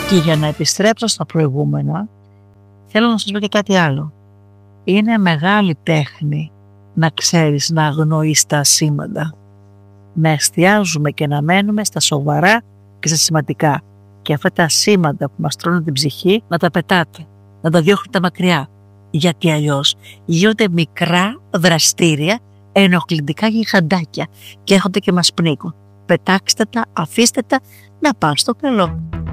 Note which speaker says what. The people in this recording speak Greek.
Speaker 1: Και για να επιστρέψω στα προηγούμενα, θέλω να σας πω και κάτι άλλο. Είναι μεγάλη τέχνη να ξέρεις να αγνοείς τα ασήμαντα. Να εστιάζουμε και να μένουμε στα σοβαρά και στα σημαντικά. Και αυτά τα ασήμαντα που μας τρώνε την ψυχή να τα πετάτε, να τα διώχνετε μακριά. Γιατί αλλιώς γίνονται μικρά δραστήρια ενοχλητικά γιγαντάκια και έρχονται και μας πνίγουν. Πετάξτε τα, αφήστε τα να πάνε στο καλό.